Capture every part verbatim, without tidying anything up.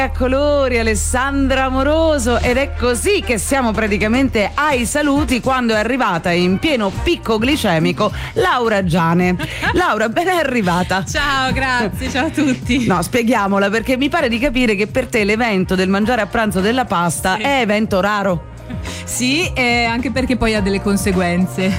A colori, Alessandra Amoroso, ed è così che siamo praticamente ai saluti quando è arrivata in pieno picco glicemico Laura Giane. Laura, ben è arrivata. Ciao, grazie, ciao a tutti. No, spieghiamola, perché mi pare di capire che per te l'evento del mangiare a pranzo della pasta sì. è evento raro. Sì, eh, anche perché poi ha delle conseguenze.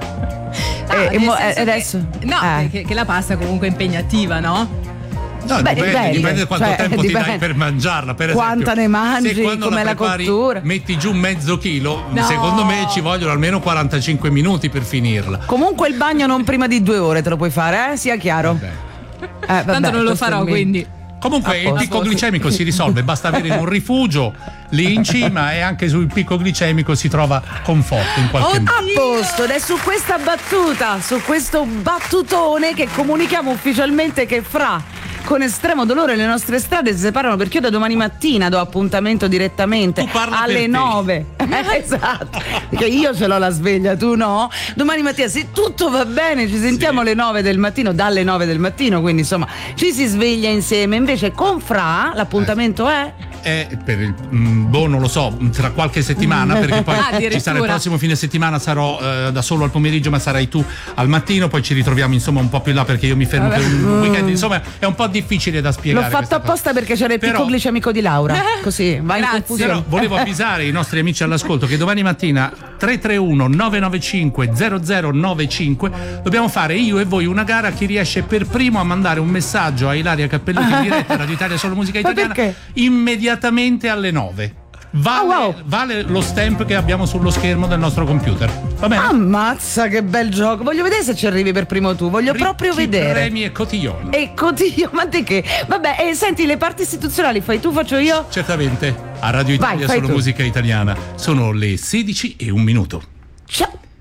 Ah, e, e mo, adesso che, no, eh. che, che la pasta comunque è impegnativa, no? No, Beh, dipende, dipende, dipende da quanto cioè, tempo dipende. ti dai per mangiarla. Per Quanta esempio, ne mangi, se quando com'è la, prepari, la cottura. Metti giù mezzo chilo, no. secondo me ci vogliono almeno quarantacinque minuti per finirla. Comunque il bagno non prima di due ore te lo puoi fare, eh? Sia chiaro. Vabbè. Eh, vabbè, Tanto non lo farò, quindi. Comunque il picco glicemico si risolve, basta avere un rifugio lì in cima e anche sul picco glicemico si trova conforto in qualche modo. A posto, ed è su questa battuta, su questo battutone che comunichiamo ufficialmente che Fra con estremo dolore le nostre strade si separano, perché io da domani mattina do appuntamento direttamente alle nove. Esatto, perché io ce l'ho la sveglia, tu no. Domani mattina, se tutto va bene, ci sentiamo sì. alle nove del mattino, dalle nove del mattino, quindi insomma ci si sveglia insieme. Invece con Fra l'appuntamento eh. è è per il boh non lo so, tra qualche settimana, perché poi ah, ci sarà il prossimo fine settimana, sarò eh, da solo al pomeriggio, ma sarai tu al mattino, poi ci ritroviamo insomma un po' più in là, perché io mi fermo Vabbè. per un weekend, insomma è un po' difficile da spiegare. L'ho fatto apposta cosa. perché c'era il picco glicemico di Laura, così vai in confusione. Però volevo avvisare i nostri amici all'ascolto che domani mattina tre tre uno nove nove cinque zero zero nove cinque dobbiamo fare io e voi una gara, chi riesce per primo a mandare un messaggio a Ilaria Cappellucci in diretta Radio Italia Solo Musica Italiana immediatamente alle nove. Vale, oh, wow. vale lo stamp che abbiamo sullo schermo del nostro computer. Va bene? Ammazza, che bel gioco. Voglio vedere se ci arrivi per primo tu. Voglio Ricchi proprio vedere. Premi e cotillon. E cotillon, ma di che? Vabbè, e senti, le parti istituzionali fai tu, faccio io? Certamente. A Radio Italia Vai, Solo tu. Musica Italiana sono le sedici e un minuto. Ciao.